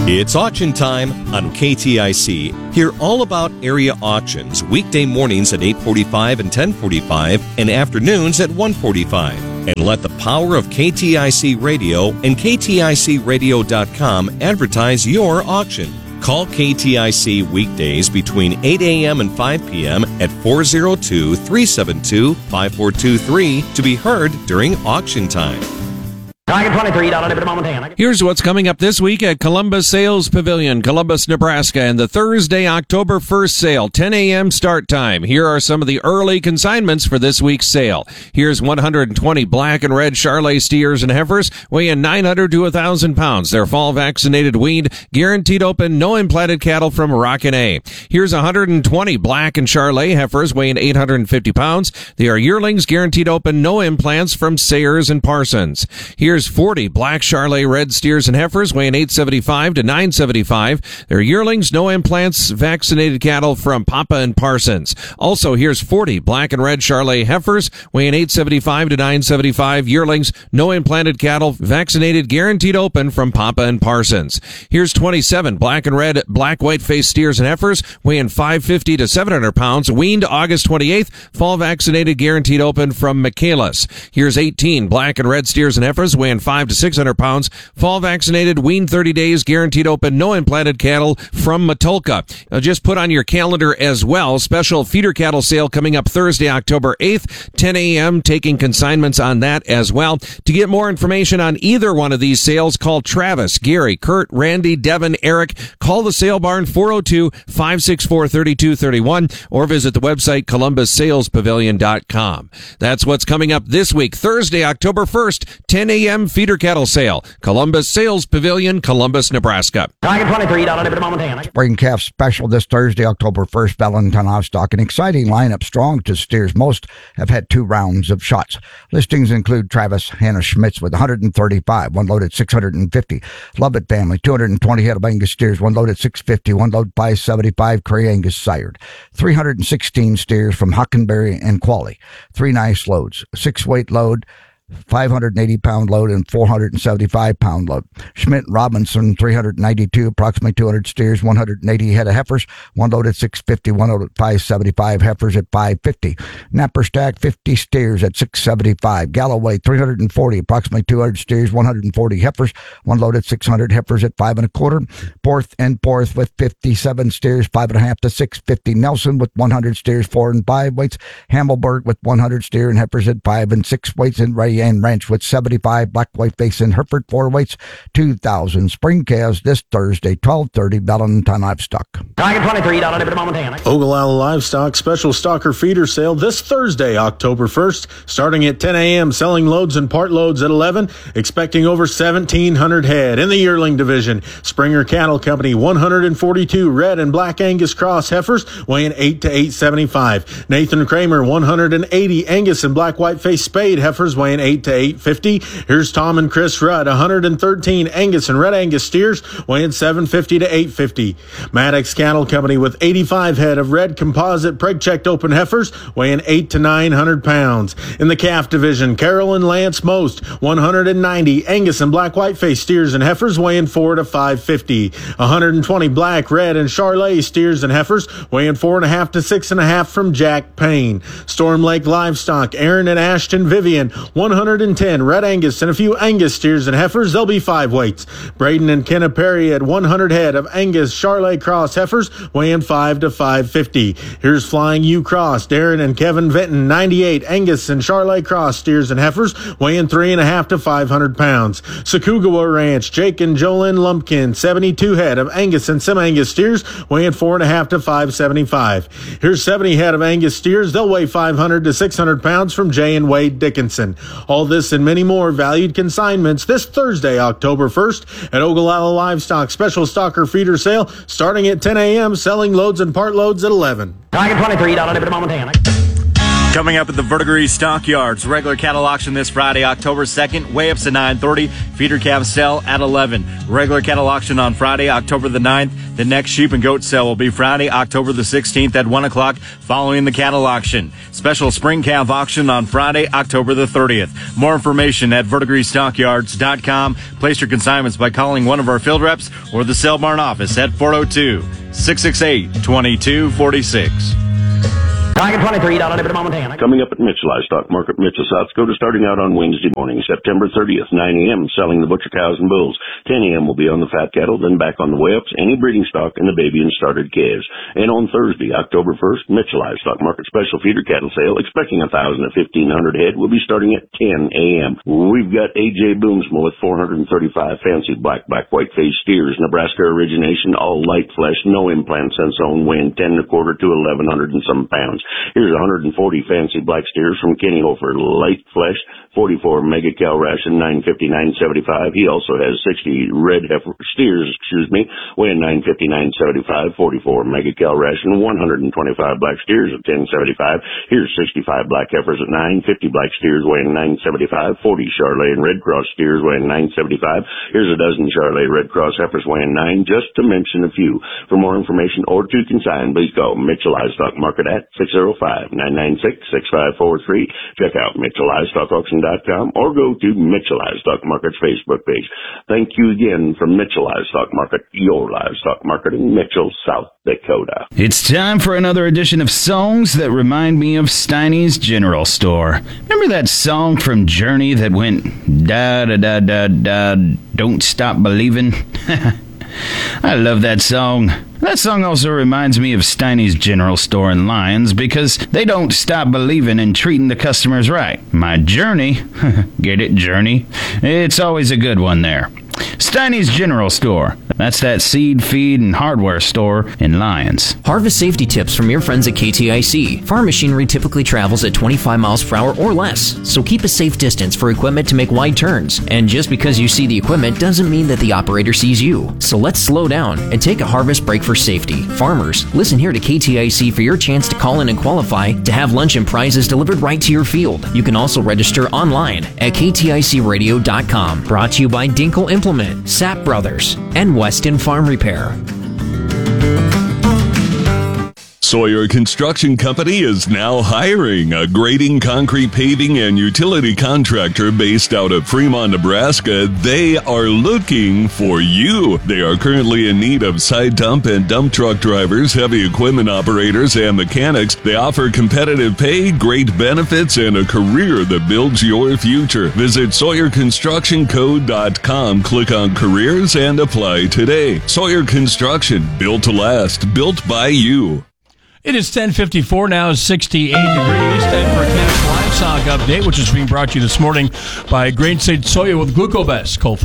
It's auction time on KTIC. Hear all about area auctions weekday mornings at 8:45 and 10:45 and afternoons at 1:45. And let the power of KTIC Radio and KTICradio.com advertise your auction. Call KTIC weekdays between 8 a.m. and 5 p.m. at 402-372-5423 to be heard during auction time. Here's what's coming up this week at Columbus Sales Pavilion, Columbus, Nebraska, and the Thursday, October 1st sale, 10 a.m. start time. Here are some of the early consignments for this week's sale. Here's 120 black and red Charolais steers and heifers weighing 900 to 1,000 pounds. They're fall vaccinated, weaned, guaranteed open, no implanted cattle from Rockin' A. Here's 120 black and Charolais heifers weighing 850 pounds. They are yearlings, guaranteed open, no implants from Sayers and Parsons. Here's 40 black Charolais red steers and heifers weighing 875 to 975. They're yearlings, no implants, vaccinated cattle from Papa and Parsons. Also, here's 40 black and red Charolais heifers weighing 875 to 975. Yearlings, no implanted cattle, vaccinated, guaranteed open from Papa and Parsons. Here's 27 black and red black white faced steers and heifers weighing 550 to 700 pounds. Weaned August 28th. Fall vaccinated, guaranteed open from Michaelis. Here's 18 black and red steers and heifers weighing 5 to 600 pounds, fall vaccinated, weaned 30 days, guaranteed open, no implanted cattle from Matulka. Now just put on your calendar as well, special feeder cattle sale coming up Thursday, October 8th, 10 a.m., taking consignments on that as well. To get more information on either one of these sales, call Travis, Gary, Kurt, Randy, Devin, Eric. Call the sale barn 402-564-3231 or visit the website columbussalespavilion.com. That's what's coming up this week, Thursday, October 1st, 10 a.m. feeder cattle sale. Columbus Sales Pavilion, Columbus, Nebraska. Spring calf special this Thursday, October 1st, Valentine livestock. An exciting lineup, strong to steers. Most have had 2 rounds of shots. Listings include Travis Hannah Schmitz with 135, one load at 650. Lovett family, 220 head of Angus steers, one load at 650, one load 575, Cray Angus sired. 316 steers from Hockenberry and Qualley. 3 nice loads, 6-weight load, 580-pound load and 475-pound load. Schmidt Robinson, 392, approximately 200 steers, 180 head of heifers, one load at 650, one load at 575, heifers at 550. Napper Stack, 50 steers at 675. Galloway, 340, approximately 200 steers, 140 heifers, one load at 600, heifers at 5 1/4. Porth with 57 steers, 5.5 to 650. Nelson with 100 steers, 4 and 5 weights. Hamelberg with 100 steer and heifers at 5 and 6 weights. And Ray and Ranch with 75, black white face in Hereford, 4 weights, 2,000. Spring calves this Thursday, 12:30, Valentine Livestock. Ogallala Livestock special stalker feeder sale this Thursday, October 1st, starting at 10 a.m., selling loads and part loads at 11, expecting over 1,700 head. In the yearling division, Springer Cattle Company, 142 red and black Angus cross heifers, weighing 8 to 875. Nathan Kramer, 180 Angus and black white face spade heifers, weighing 8 to 850. Here's Tom and Chris Rudd, 113 Angus and red Angus steers, weighing 750 to 850. Maddox Cattle Company with 85 head of red composite preg-checked open heifers, weighing 8 to 900 pounds. In the calf division, Carol and Lance Most, 190 Angus and black white face steers and heifers, weighing 4 to 550. 120 black, red, and Charolais steers and heifers, weighing 4.5 to 6.5 from Jack Payne. Storm Lake Livestock, Aaron and Ashton Vivian, 110 red Angus and a few Angus steers and heifers. They'll be 5 weights. Braden and Kenna Perry at 100 head of Angus Charolais cross heifers, weighing 5 to 550. Here's Flying U Cross, Darren and Kevin Vinton, 98 Angus and Charolais cross steers and heifers, weighing 3.5 to 500 pounds. Sakugawa Ranch, Jake and Jolyn Lumpkin, 72 head of Angus and Sem-Angus steers, weighing 4.5 to 575. Here's 70 head of Angus steers. They'll weigh 500 to 600 pounds from Jay and Wade Dickinson. All this and many more valued consignments this Thursday, October 1st at Ogallala Livestock special stalker feeder sale starting at 10 a.m., selling loads and part loads at 11. Target 23, $1 Montana. Coming up at the Verdigris Stockyards, regular cattle auction this Friday, October 2nd, weigh-ups at 9:30, feeder calf sale at 11. Regular cattle auction on Friday, October the 9th. The next sheep and goat sale will be Friday, October the 16th at 1 o'clock following the cattle auction. Special spring calf auction on Friday, October the 30th. More information at verdigrisstockyards.com. Place your consignments by calling one of our field reps or the sale barn office at 402-668-2246. Coming up at Mitchell Livestock Market, Mitchell, South Dakota, starting out on Wednesday morning, September 30th, 9 a.m., selling the butcher cows and bulls. 10 a.m. will be on the fat cattle, then back on the weigh-ups, any breeding stock, and the baby and started calves. And on Thursday, October 1st, Mitchell Livestock Market special feeder cattle sale, expecting 1,000 to 1,500 head, will be starting at 10 a.m. We've got A.J. Boomsma with 435 fancy black white-faced steers, Nebraska origination, all light flesh, no implants since owned, weighing 10 1/4 to 1,100 and some pounds. Here's 140 fancy black steers from Kenny Hofer, light flesh, 44 mega cow ration, $959.75. He also has 60 red heifer steers, weighing $959.75, 44 mega cow ration, 125 black steers at $10.75. Here's 65 black heifers at $9, 50 black steers weighing $9.75, 40 Charolais and Red Cross steers weighing $9.75. Here's a dozen Charolais Red Cross heifers weighing $9, just to mention a few. For more information or to consign, please call Mitchell Livestock Market at 605-996-6543. Check out MitchellLivestockAuction.com or go to Mitchell Livestock Market's Facebook page. Thank you again from Mitchell Livestock Market, your livestock market in Mitchell, South Dakota. It's time for another edition of Songs That Remind Me of Steiny's General Store. Remember that song from Journey that went da-da-da-da-da, don't stop believing? I love that song. That song also reminds me of Steiny's General Store in Lyons because they don't stop believing in treating the customers right. My journey, get it, journey? It's always a good one there. Steiny's General Store. That's that seed, feed, and hardware store in Lyons. Harvest safety tips from your friends at KTIC. Farm machinery typically travels at 25 miles per hour or less, so keep a safe distance for equipment to make wide turns. And just because you see the equipment doesn't mean that the operator sees you. So let's slow down and take a harvest break for safety. Farmers, listen here to KTIC for your chance to call in and qualify to have lunch and prizes delivered right to your field. You can also register online at kticradio.com. Brought to you by Dinkle Implement, Sapp Brothers, and Weston Farm Repair. Sawyer Construction Company is now hiring a grading, concrete, paving, and utility contractor based out of Fremont, Nebraska. They are looking for you. They are currently in need of side dump and dump truck drivers, heavy equipment operators, and mechanics. They offer competitive pay, great benefits, and a career that builds your future. Visit SawyerConstructionCo.com, click on careers, and apply today. Sawyer Construction, built to last, built by you. It is 10:54 now, 68 degrees. Time for a cash livestock update, which is being brought to you this morning by Grain State Soya with Glucobest. Call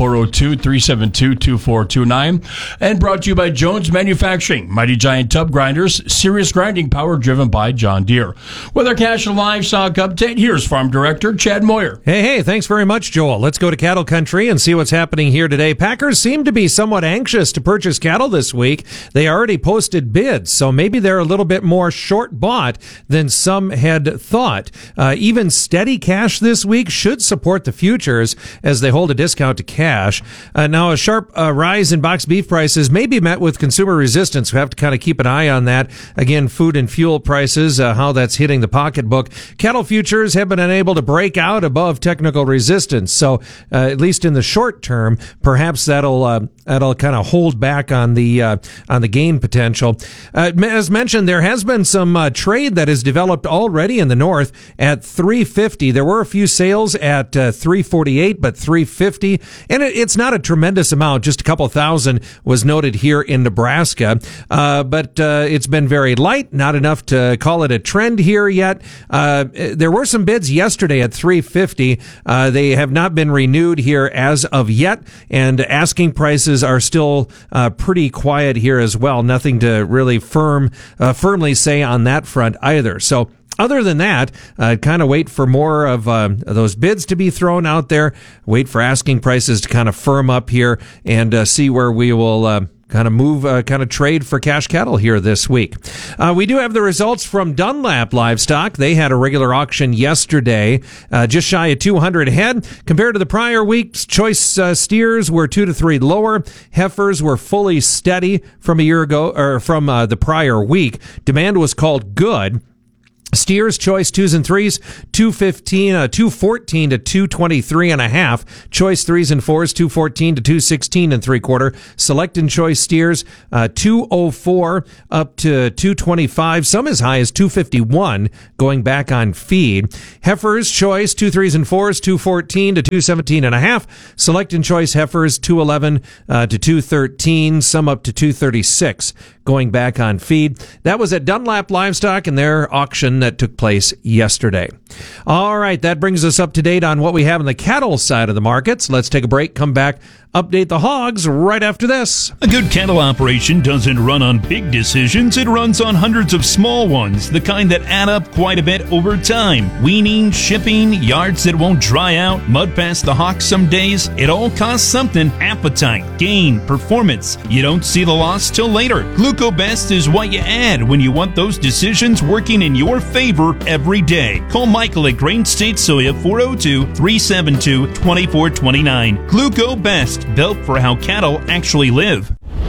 402-372-2429. And brought to you by Jones Manufacturing, Mighty Giant Tub Grinders, serious grinding power driven by John Deere. With our cash and livestock update, here's Farm Director Chad Moyer. Hey, thanks very much, Joel. Let's go to cattle country and see what's happening here today. Packers seem to be somewhat anxious to purchase cattle this week. They already posted bids, so maybe they're a little bit more short bought than some had thought. Even steady cash this week should support the futures as they hold a discount to cash. Now, a sharp rise in boxed beef prices may be met with consumer resistance. We have to kind of keep an eye on that. Again, food and fuel prices, how that's hitting the pocketbook. Cattle futures have been unable to break out above technical resistance. So, at least in the short term, perhaps that'll kind of hold back on the gain potential. As mentioned, there has been some trade that has developed already in the north at $3.50. There were a few sales at $3.48, but $3.50, and it's not a tremendous amount. Just a couple thousand was noted here in Nebraska, but it's been very light. Not enough to call it a trend here yet. There were some bids yesterday at $3.50. They have not been renewed here as of yet, and asking prices are still pretty quiet here as well. Nothing to really firmly say on that front either. So other than that, kind of wait for more of those bids to be thrown out there, wait for asking prices to kind of firm up here, and see where we will kind of trade for cash cattle here this week. We do have the results from Dunlap Livestock. They had a regular auction yesterday, just shy of 200 head. Compared to the prior week's choice steers were 2 to 3 lower. Heifers were fully steady from a year ago, or from the prior week. Demand was called good. Steers choice 2s and 3s, 214 to 223 and a half. Choice 3s and 4s, 214 to 216 and 3/4. Select and choice steers, 204 up to 225, some as high as 251 going back on feed. Heifers choice 2 3s and 4s, 214 to 217 and a half. Select and choice heifers 211 to 213, some up to 236 going back on feed. That was at Dunlap Livestock in their auction that took place yesterday. All right, that brings us up to date on what we have on the cattle side of the markets. Let's take a break, come back, update the hogs right after this. A good cattle operation doesn't run on big decisions. It runs on hundreds of small ones, the kind that add up quite a bit over time. Weaning, shipping, yards that won't dry out, mud past the hocks some days. It all costs something. Appetite, gain, performance. You don't see the loss till later. GlucoBest is what you add when you want those decisions working in your favor every day. Call Michael at Grain State Soya 402-372-2429. GlucoBest. Built for how cattle actually live.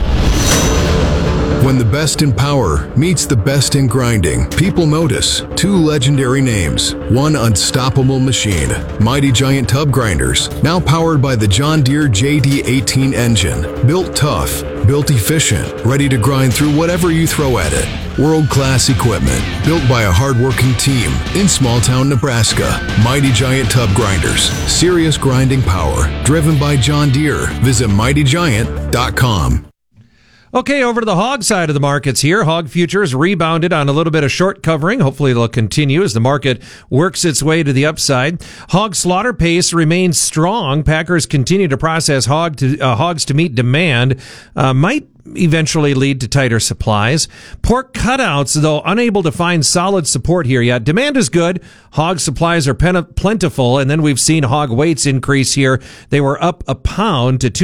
When the best in power meets the best in grinding, people notice two legendary names, one unstoppable machine, Mighty Giant Tub Grinders, now powered by the John Deere JD18 engine. Built tough, built efficient, ready to grind through whatever you throw at it. World-class equipment, built by a hard-working team in small-town Nebraska. Mighty Giant Tub Grinders, serious grinding power, driven by John Deere. Visit mightygiant.com. Okay, over to the hog side of the markets here. Hog futures rebounded on a little bit of short covering. Hopefully it'll continue as the market works its way to the upside. Hog slaughter pace remains strong. Packers continue to process hogs to meet demand. Might eventually lead to tighter supplies. Pork cutouts, though unable to find solid support here yet. Demand is good. Hog supplies are plentiful, and then we've seen hog weights increase here. They were up a pound to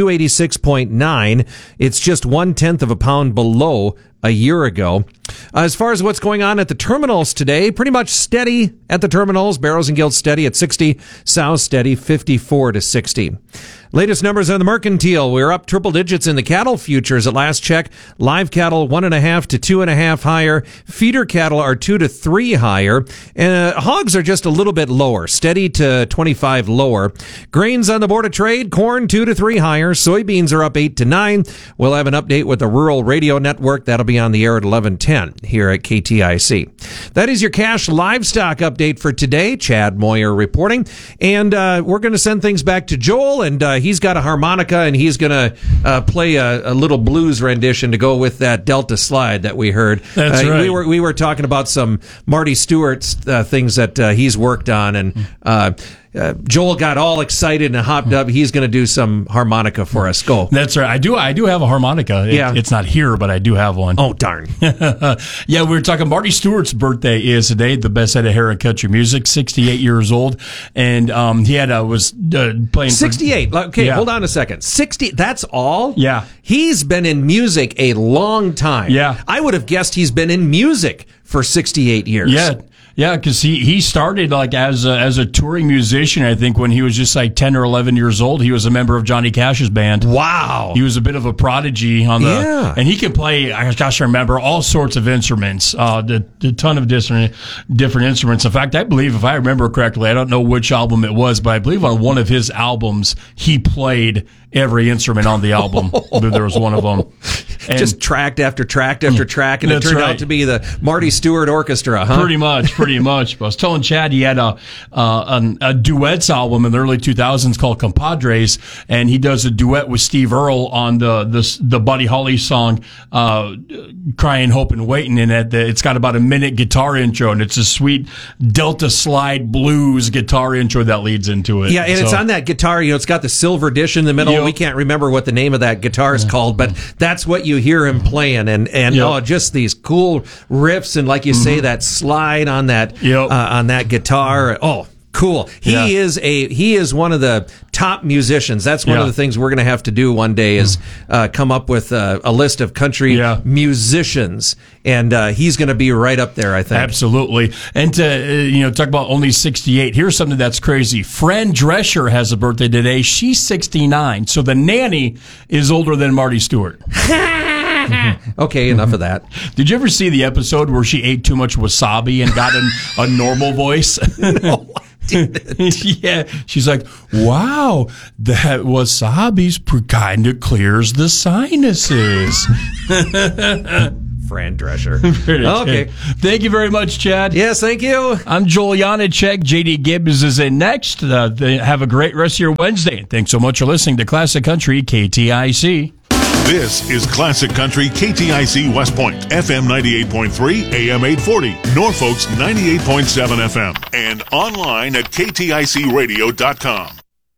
286.9. It's just 1/10 of a pound below a year ago. As far as what's going on at the terminals today, pretty much steady at the terminals. Barrows and Guild steady at 60. Sow steady 54 to 60. Latest numbers on the mercantile. We're up triple digits in the cattle futures at last check. Live cattle 1.5 to 2.5 higher. Feeder cattle are 2 to 3 higher. And hogs are just a little bit lower, steady to 25 lower. Grains on the board of trade. Corn 2 to 3 higher. Soybeans are up 8 to 9. We'll have an update with the Rural Radio Network. That'll be on the air at 11:10 here at KTIC. That is your cash livestock update for today. Chad Moyer reporting. And we're going to send things back to Joel, and he's got a harmonica, and he's going to play a little blues rendition to go with that Delta slide that we heard. That's right. We were talking about some Marty Stewart's things that he's worked on, and Joel got all excited and hopped up. He's going to do some harmonica for us. Go. That's right. I do have a harmonica. It's not here, but I do have one. Oh, darn. Yeah, we were talking. Marty Stewart's birthday is today. The best head of hair in country music. 68 years old, and he was playing. 68. Okay, Yeah. hold on a second. 60. That's all. Yeah. He's been in music a long time. Yeah. I would have guessed he's been in music for 68 years. Yeah. Yeah, because he started like as a touring musician. I think when he was just like 10 or 11 years old, he was a member of Johnny Cash's band. Wow, he was a bit of a prodigy on the, and he can play. I remember all sorts of instruments, a ton of different instruments. In fact, I believe if I remember correctly, I don't know which album it was, but I believe on one of his albums he played every instrument on the album. I believe there was one of them. And just track after track after track, and it turned out to be the Marty Stewart Orchestra, huh? Pretty much. But I was telling Chad he had a duets album in the early 2000s called Compadres, and he does a duet with Steve Earle on the Buddy Holly song Crying, Hoping, Waiting, and it's got about a minute guitar intro, and it's a sweet Delta slide blues guitar intro that leads into it. Yeah, and it's on that guitar, it's got the silver dish in the middle. Yep. We can't remember what the name of that guitar is called, but that's what you hear him playing, and just these cool riffs, and like you say, that slide on that on that guitar. Oh, Cool. He is one of the top musicians. That's one of the things we're going to have to do one day is come up with a list of country musicians, and he's going to be right up there, I think. Absolutely. And to talk about only 68. Here's something that's crazy. Fran Drescher has a birthday today. She's 69. So the nanny is older than Marty Stewart. Okay, enough of that. Did you ever see the episode where she ate too much wasabi and got a normal voice? No, I didn't. Yeah, she's like, wow, that wasabi's kind of clears the sinuses. Fran Drescher. Okay. Thank you very much, Chad. Yes, thank you. I'm Joel Janacek. JD Gibbs is in next. Have a great rest of your Wednesday. Thanks so much for listening to Classic Country KTIC. This is Classic Country KTIC West Point, FM 98.3, AM 840, Norfolk's 98.7 FM, and online at kticradio.com.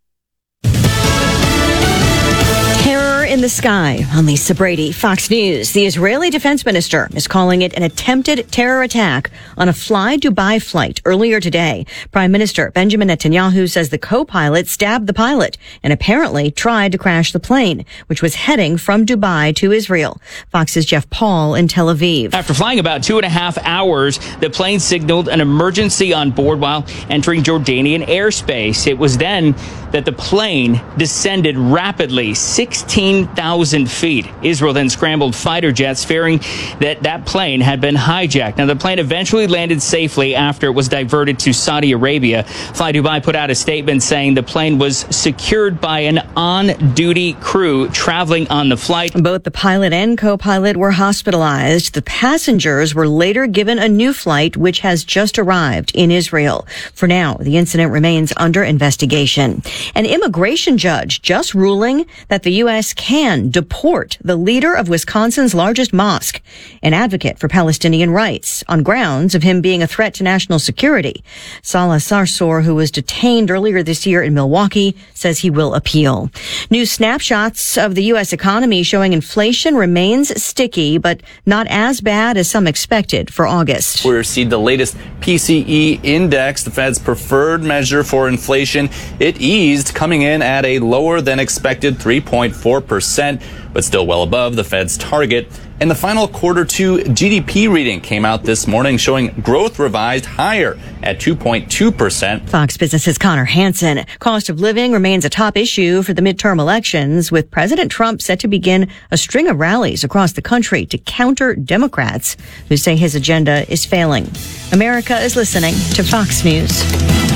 Terror in the sky. I'm Lisa Brady, Fox News. The Israeli defense minister is calling it an attempted terror attack on a Fly Dubai flight earlier today. Prime Minister Benjamin Netanyahu says the co-pilot stabbed the pilot and apparently tried to crash the plane, which was heading from Dubai to Israel. Fox's Jeff Paul in Tel Aviv. After flying about 2.5 hours, the plane signaled an emergency on board while entering Jordanian airspace. It was then that the plane descended rapidly, 16,000 feet. Israel then scrambled fighter jets, fearing that plane had been hijacked. Now, the plane eventually landed safely after it was diverted to Saudi Arabia. Fly Dubai put out a statement saying the plane was secured by an on-duty crew traveling on the flight. Both the pilot and co-pilot were hospitalized. The passengers were later given a new flight, which has just arrived in Israel. For now, the incident remains under investigation. An immigration judge just ruling that the U.S. can deport the leader of Wisconsin's largest mosque, an advocate for Palestinian rights, on grounds of him being a threat to national security. Salah Sarsour, who was detained earlier this year in Milwaukee, says he will appeal. New snapshots of the U.S. economy showing inflation remains sticky, but not as bad as some expected for August. We received the latest PCE index, the Fed's preferred measure for inflation. It eased, coming in at a lower than expected 3.4%, but still well above the Fed's target. And the final quarter two GDP reading came out this morning, showing growth revised higher at 2.2%. Fox Business's Connor Hansen. Cost of living remains a top issue for the midterm elections, with President Trump set to begin a string of rallies across the country to counter Democrats who say his agenda is failing. America is listening to Fox News.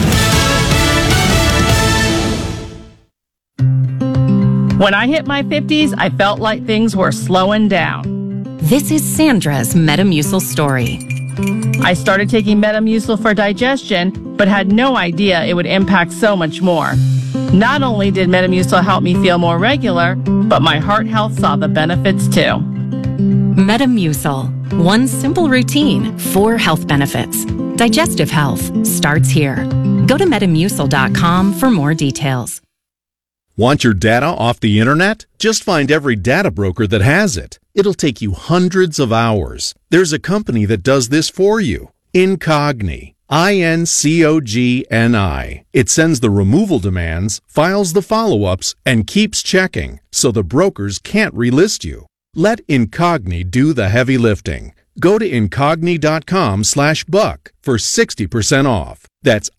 When I hit my 50s, I felt like things were slowing down. This is Sandra's Metamucil story. I started taking Metamucil for digestion, but had no idea it would impact so much more. Not only did Metamucil help me feel more regular, but my heart health saw the benefits too. Metamucil. One simple routine, 4 health benefits. Digestive health starts here. Go to Metamucil.com for more details. Want your data off the internet? Just find every data broker that has it. It'll take you hundreds of hours. There's a company that does this for you. Incogni. INCOGNI. It sends the removal demands, files the follow-ups, and keeps checking, so the brokers can't relist you. Let Incogni do the heavy lifting. Go to incogni.com/buck for 60% off. That's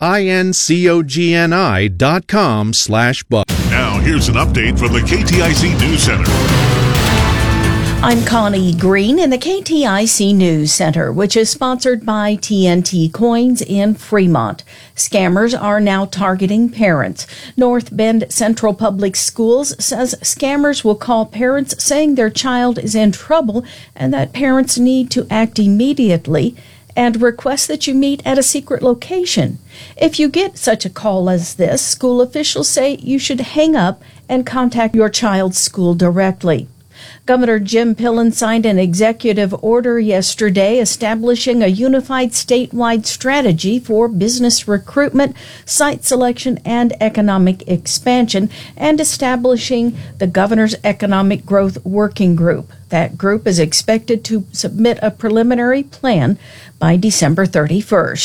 INCOGNI.com/buck. Now, here's an update from the KTIC News Center. I'm Connie Green in the KTIC News Center, which is sponsored by TNT Coins in Fremont. Scammers are now targeting parents. North Bend Central Public Schools says scammers will call parents saying their child is in trouble and that parents need to act immediately and request that you meet at a secret location. If you get such a call as this, school officials say you should hang up and contact your child's school directly. Governor Jim Pillen signed an executive order yesterday establishing a unified statewide strategy for business recruitment, site selection, and economic expansion, and establishing the Governor's Economic Growth Working Group. That group is expected to submit a preliminary plan by December 31st.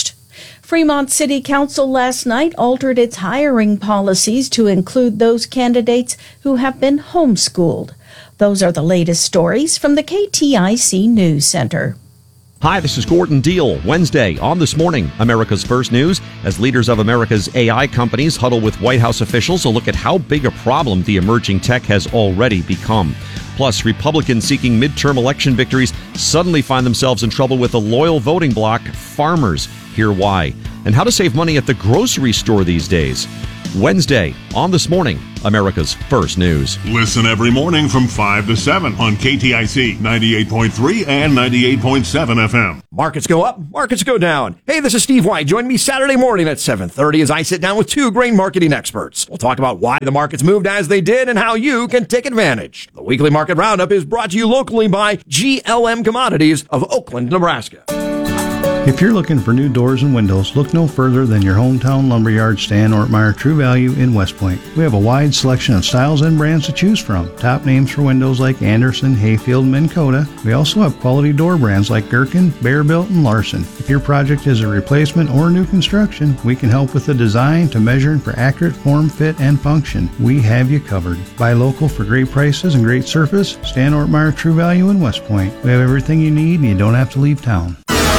Fremont City Council last night altered its hiring policies to include those candidates who have been homeschooled. Those are the latest stories from the KTIC News Center. Hi, this is Gordon Deal. Wednesday on This Morning, America's First News, as leaders of America's AI companies huddle with White House officials to look at how big a problem the emerging tech has already become. Plus, Republicans seeking midterm election victories suddenly find themselves in trouble with a loyal voting bloc, farmers. Hear why. And how to save money at the grocery store these days. Wednesday on This Morning, America's First News. Listen every morning from 5 to 7 on KTIC 98.3 and 98.7 FM. Markets go up, markets go down. Hey, this is Steve White. Join me Saturday morning at 7:30 as I sit down with two grain marketing experts. We'll talk about why the markets moved as they did and how you can take advantage. The weekly market roundup is brought to you locally by GLM Commodities of Oakland, Nebraska. If you're looking for new doors and windows, look no further than your hometown lumberyard, Stan Ortmeyer True Value in West Point. We have a wide selection of styles and brands to choose from. Top names for windows like Anderson, Hayfield, Minn Kota. We also have quality door brands like Gherkin, Bearbuilt, and Larson. If your project is a replacement or new construction, we can help with the design to measure for accurate form, fit, and function. We have you covered. Buy local for great prices and great service. Stan Ortmeyer True Value in West Point. We have everything you need and you don't have to leave town.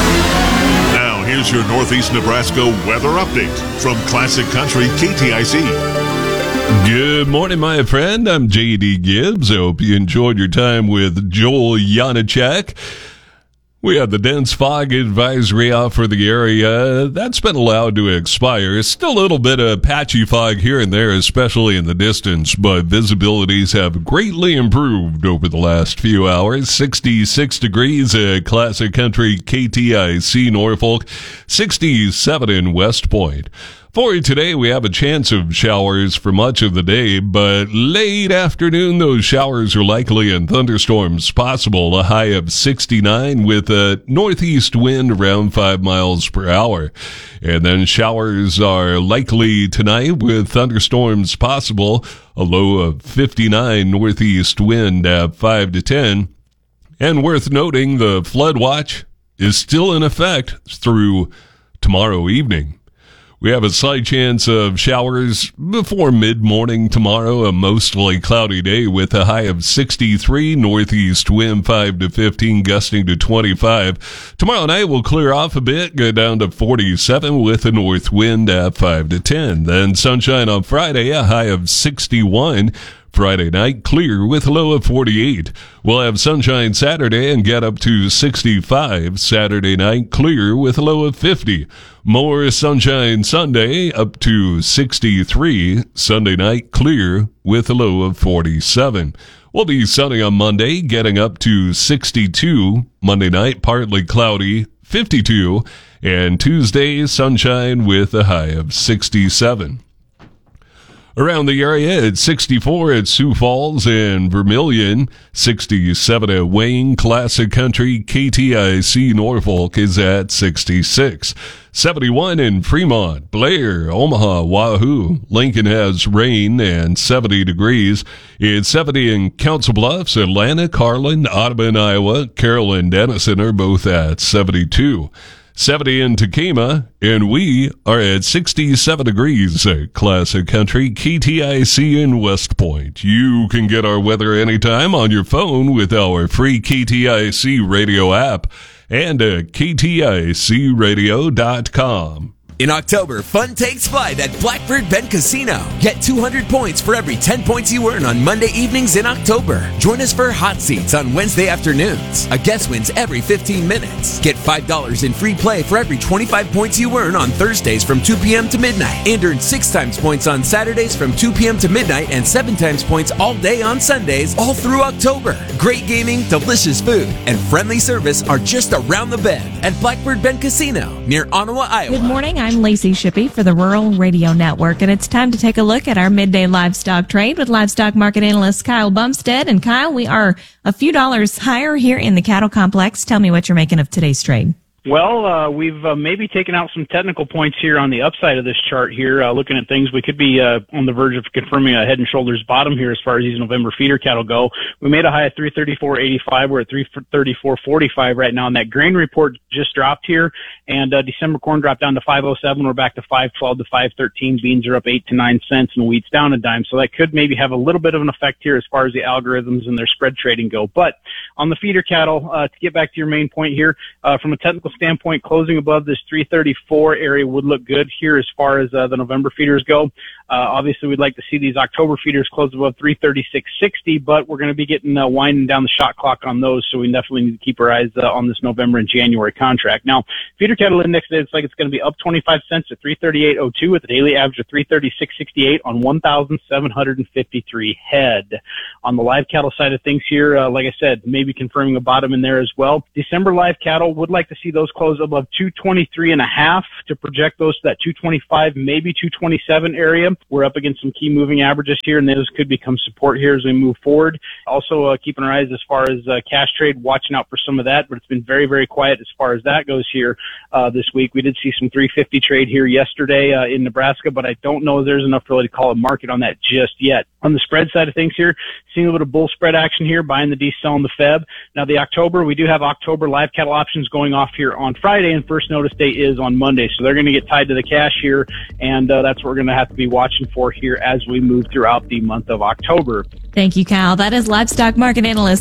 Here's your Northeast Nebraska weather update from Classic Country KTIC. Good morning, my friend. I'm J.D. Gibbs. I hope you enjoyed your time with Joel Janacek. We have the dense fog advisory out for the area. That's been allowed to expire. Still a little bit of patchy fog here and there, especially in the distance, but visibilities have greatly improved over the last few hours. 66 degrees at Classic Country KTIC Norfolk, 67 in West Point. For today, we have a chance of showers for much of the day, but late afternoon, those showers are likely and thunderstorms possible. A high of 69 with a northeast wind around 5 miles per hour. And then showers are likely tonight with thunderstorms possible. A low of 59 northeast wind at 5 to 10. And worth noting, the flood watch is still in effect through tomorrow evening. We have a slight chance of showers before mid-morning tomorrow, a mostly cloudy day with a high of 63, northeast wind 5 to 15, gusting to 25. Tomorrow night will clear off a bit, go down to 47 with a north wind at 5 to 10. Then sunshine on Friday, a high of 61. Friday night, clear with a low of 48. We'll have sunshine Saturday and get up to 65. Saturday night, clear with a low of 50. More sunshine Sunday, up to 63. Sunday night, clear with a low of 47. We'll be sunny on Monday, getting up to 62. Monday night, partly cloudy, 52. And Tuesday, sunshine with a high of 67. Around the area at 64 at Sioux Falls and Vermilion, 67 at Wayne. Classic Country KTIC Norfolk is at 66. 71 in Fremont, Blair, Omaha, Wahoo. Lincoln has rain and 70 degrees. It's 70 in Council Bluffs, Atlanta, Carlin, Audubon, Iowa. Carroll and Denison are both at 72. 70 in Tekamah, and we are at 67 degrees at Classic Country KTIC in West Point. You can get our weather anytime on your phone with our free KTIC radio app and at KTICradio.com. In October, fun takes flight at Blackbird Bend Casino. Get 200 points for every 10 points you earn on Monday evenings in October. Join us for hot seats on Wednesday afternoons. A guest wins every 15 minutes. Get $5 in free play for every 25 points you earn on Thursdays from 2 p.m. to midnight. And earn 6 times points on Saturdays from 2 p.m. to midnight and 7 times points all day on Sundays, all through October. Great gaming, delicious food, and friendly service are just around the bend at Blackbird Bend Casino near Ottawa, Iowa. Good morning. I'm Lacey Shippey for the Rural Radio Network, and it's time to take a look at our midday livestock trade with livestock market analyst Kyle Bumstead. And Kyle, we are a few dollars higher here in the cattle complex. Tell me what you're making of today's trade. Well, we've maybe taken out some technical points here on the upside of this chart here. Looking at things, we could be on the verge of confirming a head and shoulders bottom here as far as these November feeder cattle go. We made a high of 334.85. We're at 334.45 right now, and that grain report just dropped here. And December corn dropped down to 507. We're back to 512 to 513. Beans are up 8 to 9 cents, and wheat's down a dime. So that could maybe have a little bit of an effect here as far as the algorithms and their spread trading go. But on the feeder cattle, to get back to your main point here, from a technical standpoint, closing above this 334 area would look good here as far as the November feeders go. Obviously, we'd like to see these October feeders close above 336.60, but we're going to be getting winding down the shot clock on those, so we definitely need to keep our eyes on this November and January contract. Now, feeder cattle index today, it's like it's going to be up 25 cents to 338.02 with a daily average of 336.68 on 1,753 head. On the live cattle side of things here, like I said, maybe confirming a bottom in there as well. December live cattle, would like to see those close above 223.5 to project those to that 225, maybe 227 area. We're up against some key moving averages here, and those could become support here as we move forward. Also, keeping our eyes as far as cash trade, watching out for some of that, but it's been very, very quiet as far as that goes here this week. We did see some 350 trade here yesterday in Nebraska, but I don't know if there's enough really to call a market on that just yet. On the spread side of things here, seeing a little bit of bull spread action here, buying the D, selling the Feb. Now, the October, we do have October live cattle options going off here on Friday, and first notice date is on Monday. So they're going to get tied to the cash here, and that's what we're going to have to be watching for here as we move throughout the month of October. Thank you, Kyle. That is livestock market analyst